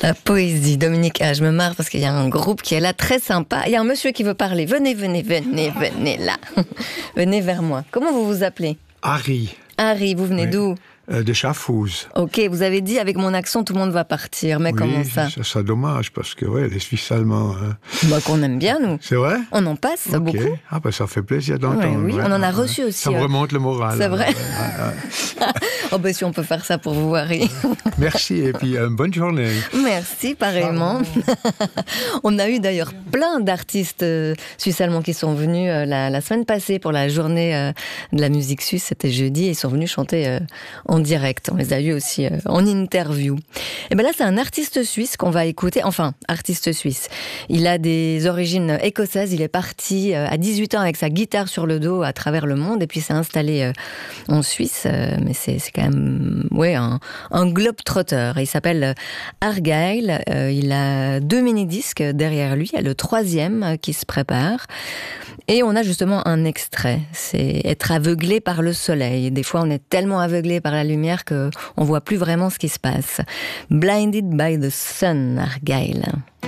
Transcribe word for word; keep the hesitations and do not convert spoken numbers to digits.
La poésie, Dominique. Ah, je me marre parce qu'il y a un groupe qui est là, très sympa. Il y a un monsieur qui veut parler. Venez, venez, venez, venez là. Venez vers moi. Comment vous vous appelez? Harry. Harry, vous venez oui. d'où? euh, De Schaffhouse. Ok, vous avez dit avec mon accent tout le monde va partir, mais oui, comment ça? ça serait dommage parce que ouais, les Suisses allemands. Hein. Bah, qu'on aime bien nous. C'est vrai? On en passe okay. beaucoup. Ah bah ça fait plaisir d'entendre. Ouais, oui, ouais. on en a reçu aussi. Ça me remonte le moral. C'est vrai. Ouais, ouais. Oh bah si on peut faire ça pour vous, Harry. Merci et puis euh, bonne journée. Merci pareillement. On a eu d'ailleurs plein d'artistes euh, suisses allemands qui sont venus euh, la, la semaine passée pour la journée euh, de la musique suisse. C'était jeudi et ils sont venus chanter euh, en direct. On les a eu aussi euh, en interview. Et ben là c'est un artiste suisse qu'on va écouter. Enfin, artiste suisse. Il a des origines écossaises. Il est parti euh, à dix-huit ans avec sa guitare sur le dos à travers le monde et puis s'est installé euh, en Suisse. Euh, mais c'est, c'est quand même ouais, un, un globe-trotter. Il s'appelle Argyle. Euh, il a deux mini-disques derrière lui. Il y a le troisième qui se prépare. Et on a justement un extrait. C'est être aveuglé par le soleil. Des fois, on est tellement aveuglé par la lumière qu'on voit plus vraiment ce qui se passe. Blinded by the sun, Argyle.